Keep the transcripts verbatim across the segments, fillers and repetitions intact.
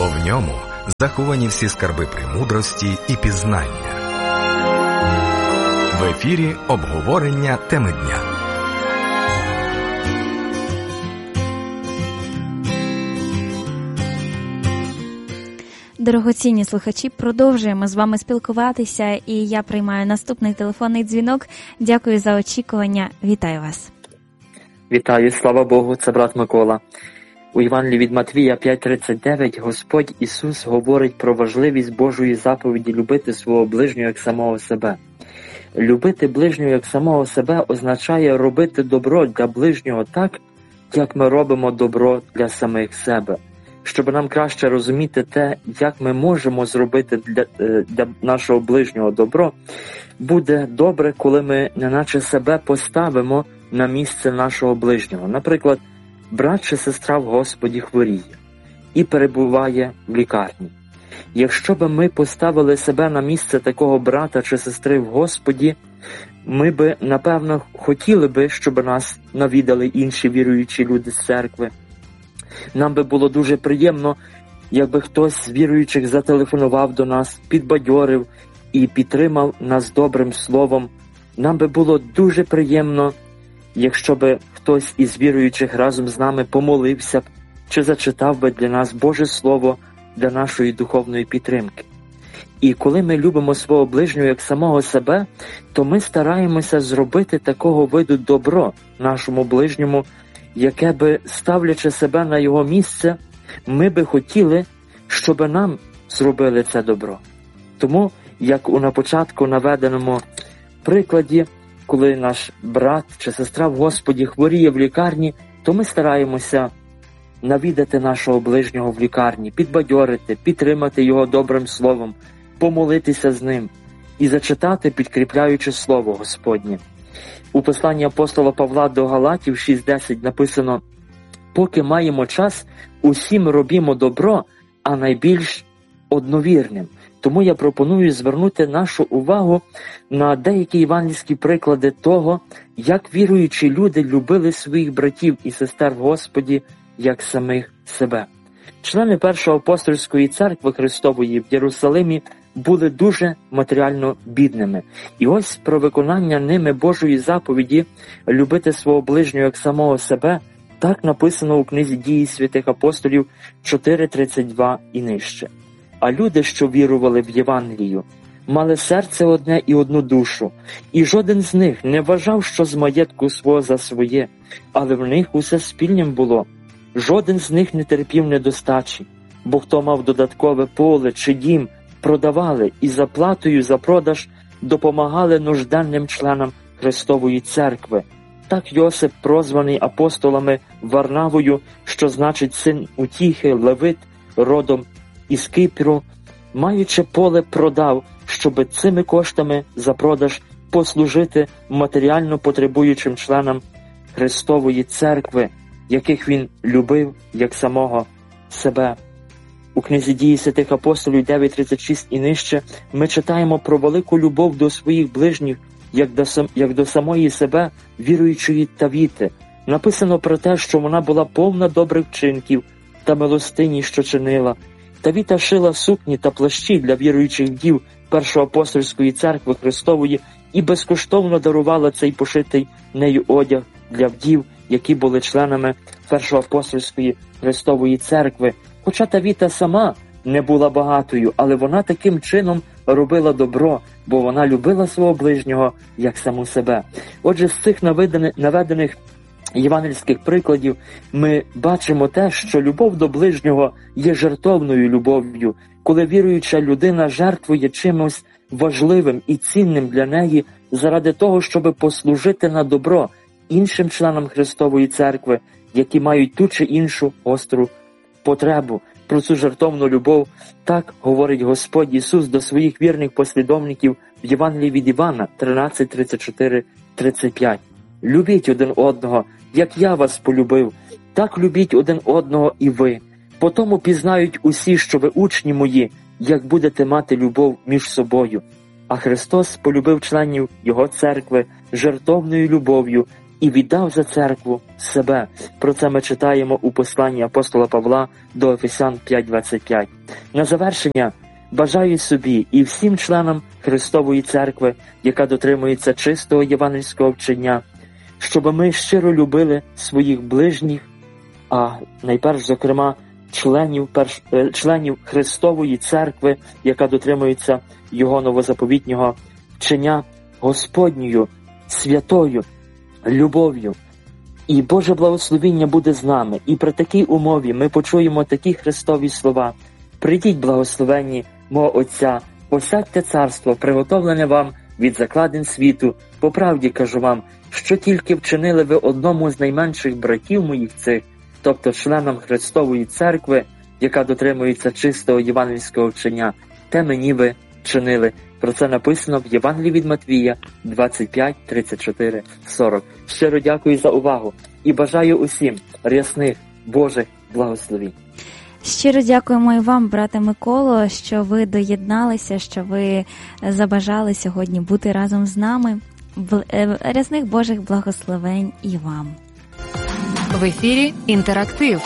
в ньому заховані всі скарби премудрості і пізнання. В ефірі обговорення теми дня. Дорогоцінні слухачі, продовжуємо з вами спілкуватися, і я приймаю наступний телефонний дзвінок. Дякую за очікування. Вітаю вас. Вітаю, слава Богу, це брат Микола. У Євангелії від Матвія п'ять тридцять дев'ять Господь Ісус говорить про важливість Божої заповіді любити свого ближнього як самого себе. Любити ближнього як самого себе означає робити добро для ближнього так, як ми робимо добро для самих себе. Щоб нам краще розуміти те, як ми можемо зробити для, для нашого ближнього добро, буде добре, коли ми неначе себе поставимо на місце нашого ближнього. Наприклад, брат чи сестра в Господі хворіє і перебуває в лікарні. Якщо б ми поставили себе на місце такого брата чи сестри в Господі, ми би, напевно, хотіли би, щоб нас навідали інші віруючі люди з церкви. Нам би було дуже приємно, якби хтось з віруючих зателефонував до нас, підбадьорив і підтримав нас добрим словом. Нам би було дуже приємно, якщо би хтось із віруючих разом з нами помолився б чи зачитав би для нас Боже Слово для нашої духовної підтримки. І коли ми любимо свого ближнього як самого себе, то ми стараємося зробити такого виду добро нашому ближньому, яке би, ставлячи себе на його місце, ми би хотіли, щоб нам зробили це добро. Тому, як у на початку наведеному прикладі, коли наш брат чи сестра в Господі хворіє в лікарні, то ми стараємося навідати нашого ближнього в лікарні, підбадьорити, підтримати його добрим словом, помолитися з ним і зачитати, підкріпляючи Слово Господнє. У посланні апостола Павла до Галатів шість десять написано: «Поки маємо час, усім робімо добро, а найбільш одновірним». Тому я пропоную звернути нашу увагу на деякі євангельські приклади того, як віруючі люди любили своїх братів і сестер в Господі як самих себе. Члени Першої апостольської церкви Христової в Єрусалимі були дуже матеріально бідними. І ось про виконання ними Божої заповіді любити свого ближнього як самого себе так написано у книзі «Дії святих апостолів» чотири тридцять два і нижче. А люди, що вірували в Євангелію, мали серце одне і одну душу, і жоден з них не вважав, що з маєтку свого за своє, але в них усе спільним було. Жоден з них не терпів недостачі, бо хто мав додаткове поле чи дім, продавали і за платою за продаж допомагали нужденним членам Христової церкви. Так Йосип, прозваний апостолами Варнавою, що значить син утіхи, левит, родом із Кипру, маючи поле, продав, щоби цими коштами за продаж послужити матеріально потребуючим членам Христової церкви, яких він любив як самого себе. У книзі «Дії святих апостолів» дев'ять тридцять шість і нижче ми читаємо про велику любов до своїх ближніх, як до, сам, як до самої себе віруючої Тавіти. Написано про те, що вона була повна добрих вчинків та милостині, що чинила. Тавіта шила сукні та плащі для віруючих дів Першої апостольської церкви Христової і безкоштовно дарувала цей пошитий нею одяг для вдів, які були членами Першої апостольської Христової церкви. Хоча Тавіта сама не була багатою, але вона таким чином робила добро, бо вона любила свого ближнього як саму себе. Отже, з цих наведених, наведених євангельських прикладів ми бачимо те, що любов до ближнього є жертовною любов'ю, коли віруюча людина жертвує чимось важливим і цінним для неї заради того, щоб послужити на добро іншим членам Христової церкви, які мають ту чи іншу гостру потребу. Про цю жертовну любов так говорить Господь Ісус до своїх вірних послідовників в Євангелії від Івана тринадцять тридцять чотири тридцять п'ять. «Любіть один одного, як я вас полюбив, так любіть один одного і ви. По тому пізнають усі, що ви учні мої, як будете мати любов між собою». А Христос полюбив членів Його церкви жертовною любов'ю, і віддав за церкву себе. Про це ми читаємо у посланні апостола Павла до Ефесян п'ять двадцять п'ять. На завершення бажаю собі і всім членам Христової церкви, яка дотримується чистого євангельського вчення, щоб ми щиро любили своїх ближніх, а найперш, зокрема, членів, перш, членів Христової церкви, яка дотримується його новозаповітнього вчення, Господньою, святою любов'ю. І Боже благословіння буде з нами. І при такій умові ми почуємо такі Христові слова: «Прийдіть, благословенні мого Отця, посядьте царство, приготовлене вам від закладин світу. По правді кажу вам, що тільки вчинили ви одному з найменших братів моїх цих, тобто членам Христової церкви, яка дотримується чистого євангельського вчення, те мені ви чинили». Про це написано в Євангелії від Матвія двадцять п'ять, тридцять чотири, сорок. Щиро дякую за увагу і бажаю усім рясних Божих благословінь. Щиро дякуємо і вам, брате Миколо, що ви доєдналися, що ви забажали сьогодні бути разом з нами. Рясних Божих благословень і вам. В ефірі «Інтерактив».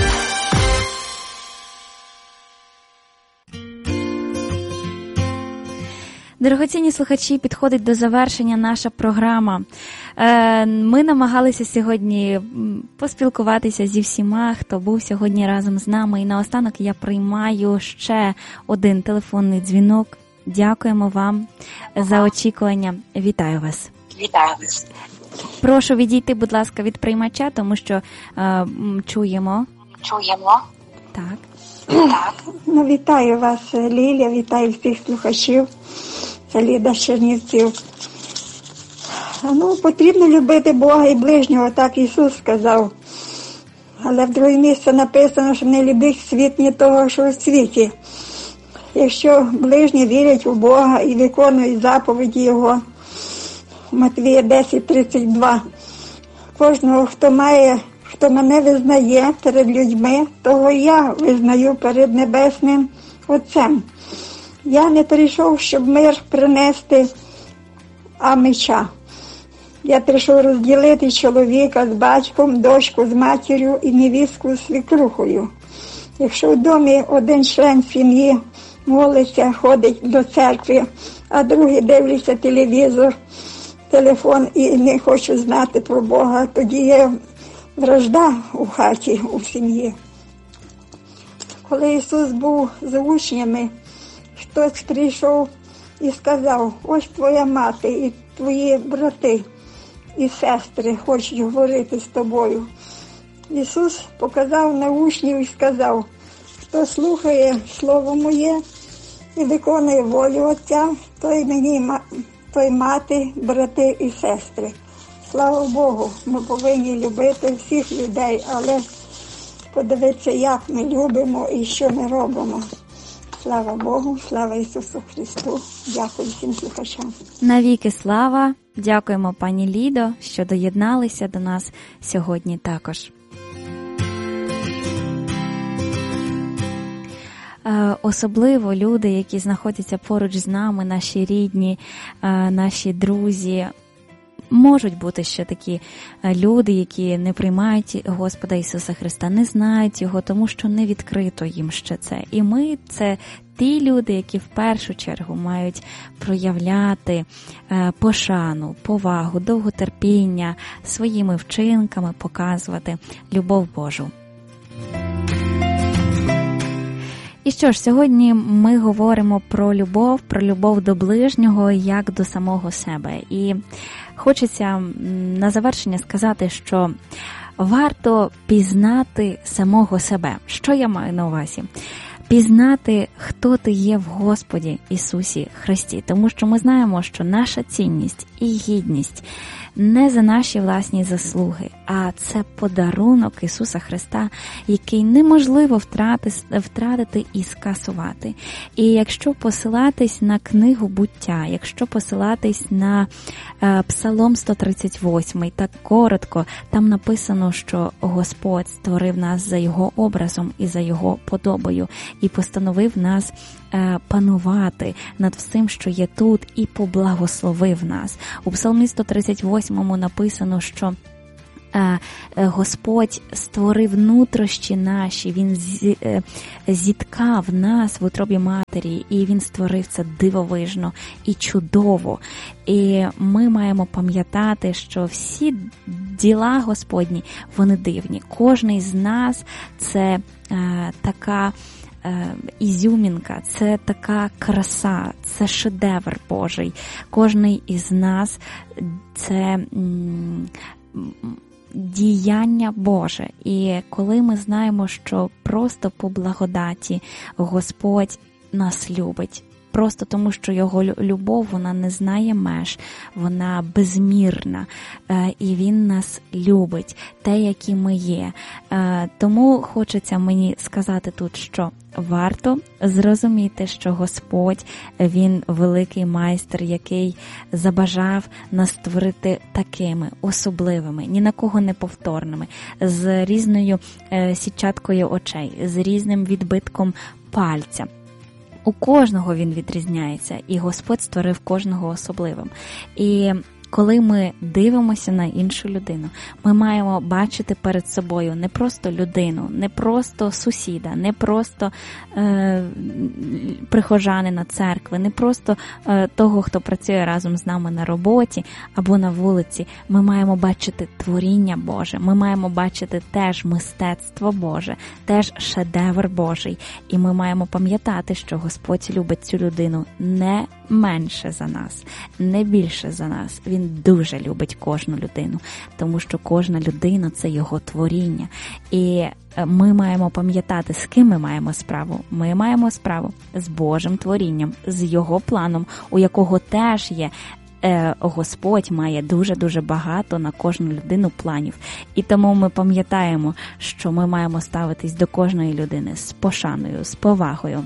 Дорогоцінні слухачі, підходить до завершення наша програма. Ми намагалися сьогодні поспілкуватися зі всіма, хто був сьогодні разом з нами. І наостанок я приймаю ще один телефонний дзвінок. Дякуємо вам за очікування. Вітаю вас. Вітаю вас. Прошу відійти, будь ласка, від приймача, тому що е, чуємо. Чуємо. Так. Так. Ну, вітаю вас, Лілія, вітаю всіх слухачів. Це Ліда з Чернівців. Ну, потрібно любити Бога і ближнього, так Ісус сказав. Але в друге місце написано, що не любить світ ні того, що в світі. Якщо ближні вірять у Бога і виконують заповіді Його, Матвія десять тридцять два, кожного, хто має, хто мене визнає перед людьми, того я визнаю перед Небесним Отцем. Я не прийшов, щоб мир принести, а меча. Я прийшов розділити чоловіка з батьком, дочку з матір'ю і невістку з свекрухою. Якщо в домі один член сім'ї молиться, ходить до церкви, а другий дивиться телевізор, телефон і не хоче знати про Бога, тоді є вражда у хаті, у сім'ї. Коли Ісус був з учнями, хтось прийшов і сказав: ось твоя мати і твої брати і сестри хочуть говорити з тобою. Ісус показав на учнів і сказав: хто слухає Слово моє і виконує волю Отця, той мені, той мати, брати і сестри. Слава Богу, ми повинні любити всіх людей, але подивитися, як ми любимо і що ми робимо. Слава Богу, слава Ісусу Христу. Дякую всім слухачам. Навіки слава. Дякуємо, пані Лідо, що доєдналися до нас сьогодні також. Особливо люди, які знаходяться поруч з нами, наші рідні, наші друзі. Можуть бути ще такі люди, які не приймають Господа Ісуса Христа, не знають Його, тому що не відкрито їм ще це. І ми – це ті люди, які в першу чергу мають проявляти пошану, повагу, довготерпіння, своїми вчинками показувати любов Божу. І що ж, сьогодні ми говоримо про любов, про любов до ближнього, як до самого себе. І хочеться на завершення сказати, що варто пізнати самого себе. Що я маю на увазі? Пізнати, хто ти є в Господі Ісусі Христі. Тому що ми знаємо, що наша цінність і гідність не за наші власні заслуги, а це подарунок Ісуса Христа, який неможливо втратити, втратити і скасувати. І якщо посилатись на книгу «Буття», якщо посилатись на е, Псалом сто тридцять восьмий, так коротко, там написано, що Господь створив нас за Його образом і за Його подобою. і постановив нас е, панувати над всім, що є тут, і поблагословив нас. У Псалмі сто тридцять восьмому написано, що Господь створив нутрощі наші, Він зіткав нас в утробі матері, і Він створив це дивовижно і чудово. І ми маємо пам'ятати, що всі діла Господні, вони дивні. Кожний з нас – це е, така е, ізюмінка, це така краса, це шедевр Божий. Кожний із нас – це м, діяння Боже. І коли ми знаємо, що просто по благодаті Господь нас любить, просто тому, що Його любов, вона не знає меж, вона безмірна, і Він нас любить, те, які ми є. Тому хочеться мені сказати тут, що варто зрозуміти, що Господь, Він великий майстер, який забажав нас створити такими, особливими, ні на кого не повторними, з різною сітчаткою очей, з різним відбитком пальця. У кожного він відрізняється, і Господь створив кожного особливим. І коли ми дивимося на іншу людину, ми маємо бачити перед собою не просто людину, не просто сусіда, не просто е, прихожанина церкви, не просто е, того, хто працює разом з нами на роботі або на вулиці. Ми маємо бачити творіння Боже, ми маємо бачити теж мистецтво Боже, теж шедевр Божий. І ми маємо пам'ятати, що Господь любить цю людину не менше за нас, не більше за нас. Він дуже любить кожну людину, тому що кожна людина – це Його творіння. І ми маємо пам'ятати, з ким ми маємо справу. Ми маємо справу з Божим творінням, з Його планом, у якого теж є Господь має дуже-дуже багато на кожну людину планів. І тому ми пам'ятаємо, що ми маємо ставитись до кожної людини з пошаною, з повагою.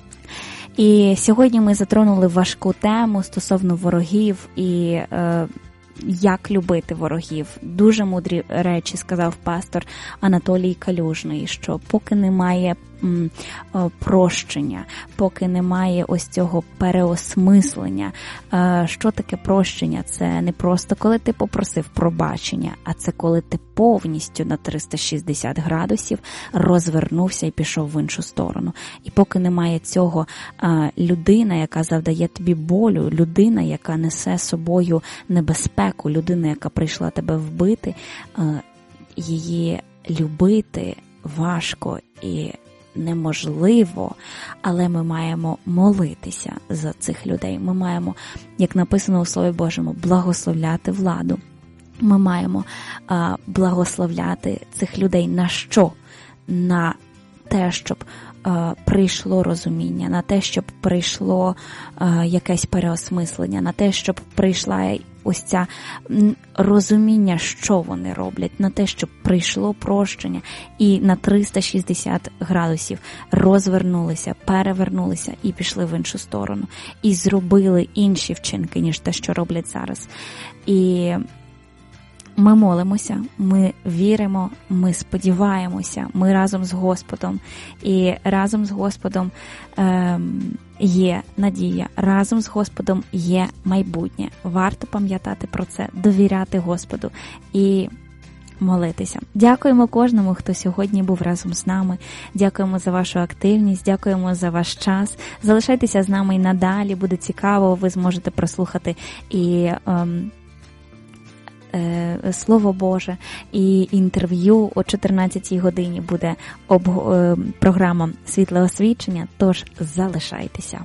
І сьогодні ми затронули важку тему стосовно ворогів і е, як любити ворогів. Дуже мудрі речі сказав пастор Анатолій Калюжний, що поки немає м, прощення, поки немає ось цього переосмислення. Е, що таке прощення? Це не просто коли ти попросив пробачення, а це коли ти повністю на триста шістдесят градусів розвернувся і пішов в іншу сторону. І поки немає цього, е, людина, яка завдає тобі болю, людина, яка несе собою небезпеку, людина, яка прийшла тебе вбити, е, її любити важко і неможливо, але ми маємо молитися за цих людей. Ми маємо, як написано у Слові Божому, благословляти владу. Ми маємо а, благословляти цих людей на що? На те, щоб а, прийшло розуміння, на те, щоб прийшло а, якесь переосмислення, на те, щоб прийшла ось ця розуміння, що вони роблять, на те, щоб прийшло прощення і на триста шістдесят градусів розвернулися, перевернулися і пішли в іншу сторону. І зробили інші вчинки, ніж те, що роблять зараз. І ми молимося, ми віримо, ми сподіваємося, ми разом з Господом. І разом з Господом е, є надія, разом з Господом є майбутнє. Варто пам'ятати про це, довіряти Господу і молитися. Дякуємо кожному, хто сьогодні був разом з нами. Дякуємо за вашу активність, дякуємо за ваш час. Залишайтеся з нами і надалі, буде цікаво, ви зможете прослухати і е, Слово Боже, і інтерв'ю о чотирнадцятій годині буде об, програма «Світле освічення», тож залишайтеся.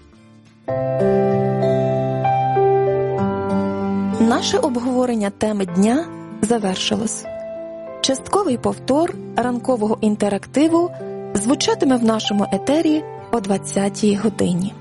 Наше обговорення теми дня завершилось. Частковий повтор ранкового інтерактиву звучатиме в нашому етері о двадцятій годині.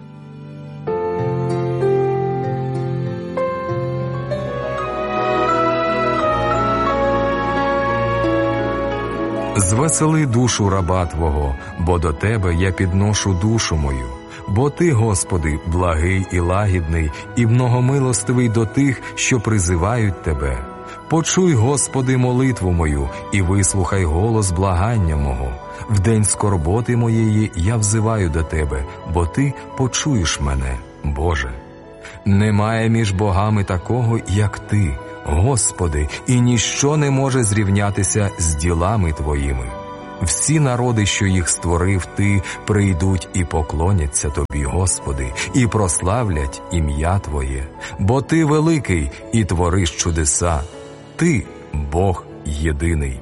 Звесели душу раба Твого, бо до Тебе я підношу душу мою. Бо Ти, Господи, благий і лагідний, і многомилостивий до тих, що призивають Тебе. Почуй, Господи, молитву мою і вислухай голос благання мого. В день скорботи моєї я взиваю до Тебе, бо Ти почуєш мене, Боже. Немає між богами такого, як Ти, Господи, і ніщо не може зрівнятися з ділами Твоїми. Всі народи, що їх створив Ти, прийдуть і поклоняться Тобі, Господи, і прославлять ім'я Твоє, бо Ти великий і твориш чудеса. Ти – Бог єдиний.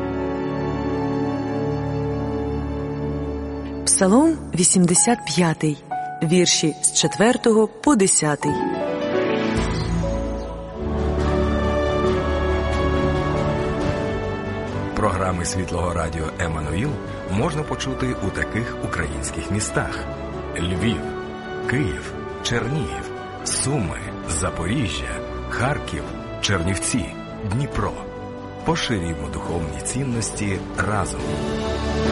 Псалом вісімдесят п'ятий, вірші з четвертого по десятий. Програми Світлого Радіо «Еммануїл» можна почути у таких українських містах: Львів, Київ, Чернігів, Суми, Запоріжжя, Харків, Чернівці, Дніпро. Поширюємо духовні цінності разом.